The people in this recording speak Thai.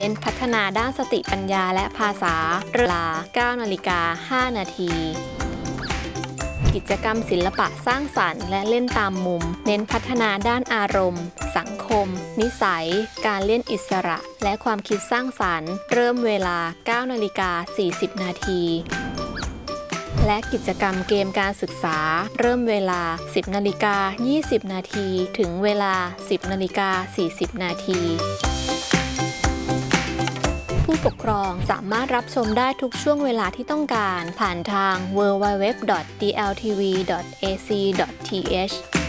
เน้นพัฒนาด้านสติปัญญาและภาษาเวลา 9:05 นาทีกิจกรรมศิลปะสร้างสรรค์และเล่นตามมุมเน้นพัฒนาด้านอารมณ์สังคมนิสัยการเล่นอิสระและความคิดสร้างสรรค์เริ่มเวลา 9:40 นาทีและกิจกรรมเกมการศึกษาเริ่มเวลา 10:20 นาทีถึงเวลา 10:40 นาทีผู้ปกครองสามารถรับชมได้ทุกช่วงเวลาที่ต้องการผ่านทาง www.dltv.ac.th